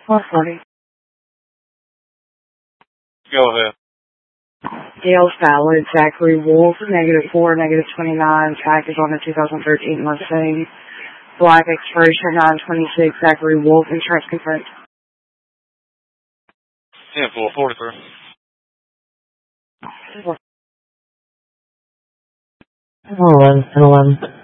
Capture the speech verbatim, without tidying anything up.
four forty. Go ahead. Dale Fallon, Zachary Wolf, negative four, negative twenty-nine, package on the two thousand thirteen Mustang. Black expiration nine twenty-six, Zachary Wolf, insurance confirmed. ten four forty-three. eleven, eleven.